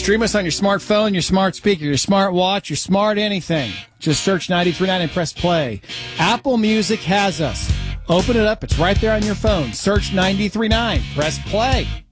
Stream us on your smartphone, your smart speaker, your smart watch, your smart anything. Just search 93.9 and press play. Apple Music has us. Open it up. It's right there on your phone. Search 93.9. Press play.